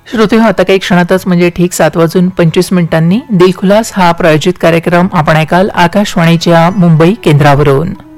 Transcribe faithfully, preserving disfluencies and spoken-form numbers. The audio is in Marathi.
श्रोते हो, आता काही क्षणातच म्हणजे ठीक सात वाजून पंचवीस मिनिटांनी दिलखुलास हा प्रायोजित कार्यक्रम आपण ऐकाल आकाशवाणीच्या मुंबई केंद्रावरून.